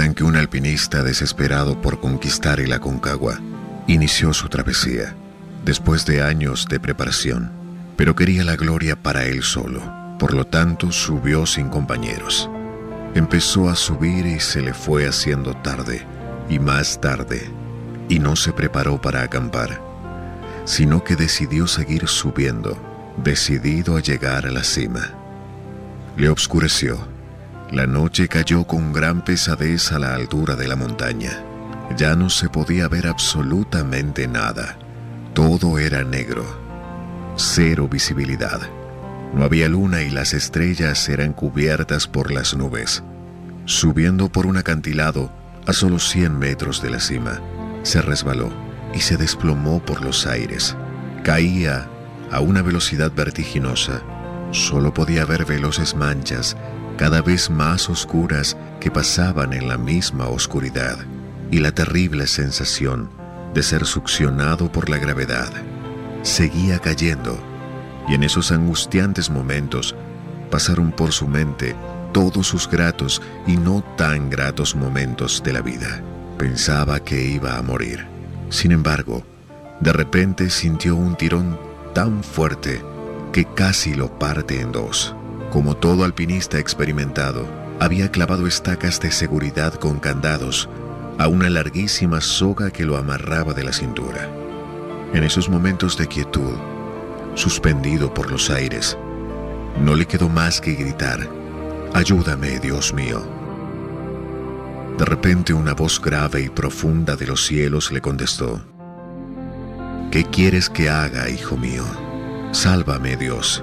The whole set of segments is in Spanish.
en que un alpinista desesperado por conquistar el Aconcagua inició su travesía, después de años de preparación, pero quería la gloria para él solo, por lo tanto subió sin compañeros. Empezó a subir y se le fue haciendo tarde, y más tarde, y no se preparó para acampar, sino que decidió seguir subiendo, decidido a llegar a la cima. Le obscureció. La noche cayó con gran pesadez a la altura de la montaña. Ya no se podía ver absolutamente nada. Todo era negro. Cero visibilidad. No había luna y las estrellas eran cubiertas por las nubes. Subiendo por un acantilado a solo 100 metros de la cima, se resbaló y se desplomó por los aires. Caía a una velocidad vertiginosa. Solo podía ver veloces manchas, cada vez más oscuras, que pasaban en la misma oscuridad, y la terrible sensación de ser succionado por la gravedad. Seguía cayendo, y en esos angustiantes momentos pasaron por su mente todos sus gratos y no tan gratos momentos de la vida. Pensaba que iba a morir. Sin embargo, de repente sintió un tirón tan fuerte que casi lo parte en dos. Como todo alpinista experimentado, había clavado estacas de seguridad con candados a una larguísima soga que lo amarraba de la cintura. En esos momentos de quietud, suspendido por los aires, no le quedó más que gritar: «Ayúdame, Dios mío». De repente una voz grave y profunda de los cielos le contestó: «¿Qué quieres que haga, hijo mío? Sálvame, Dios».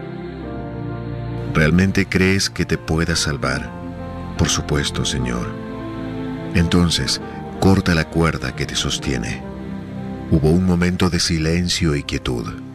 ¿Realmente crees que te pueda salvar? Por supuesto, Señor. Entonces, corta la cuerda que te sostiene. Hubo un momento de silencio y quietud.